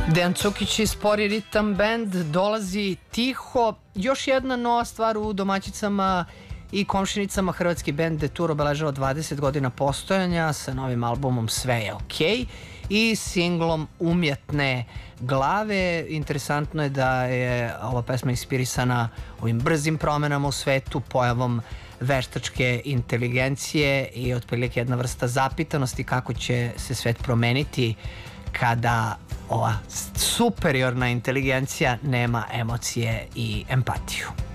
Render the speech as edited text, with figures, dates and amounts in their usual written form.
Dejan Cukić i Spori ritam band dolazi tiho. Još jedna nova stvar u domaćicama i komšinicama. Hrvatski band Detour obeležava 20 godina postojanja sa novim albumom Sve je okej i singlom Umjetne glave. Interesantno je da je ova pesma inspirisana ovim brzim promenama u svetu, pojavom veštačke inteligencije i otprilike jedna vrsta zapitanosti kako će se svet promeniti kada ova superiorna inteligencija nema emocije i empatiju.